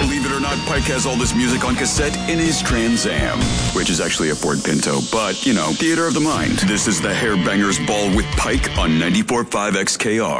Believe it or not, Pike has all this music on cassette in his Trans Am, which is actually a Ford Pinto, but, theater of the mind. This is the Hairbangers Ball with Pike on 94.5 XKR.